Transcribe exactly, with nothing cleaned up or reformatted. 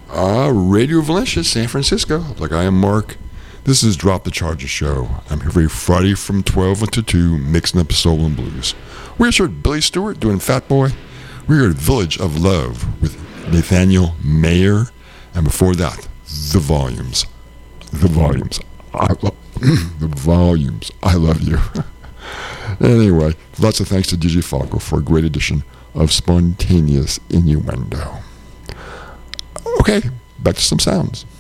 Uh, Radio Valencia, San Francisco. Like I am Mark. This is Drop the Charger Show. I'm here every Friday from twelve until two, mixing up soul and blues. We're here at Billy Stewart doing Fat Boy. We're here at Village of Love with Nathaniel Mayer. And before that, The Volumes. The Volumes. I lo- the Volumes. I love you. Anyway, lots of thanks to D J Falco for a great edition of Spontaneous Innuendo. Okay, back to some sounds.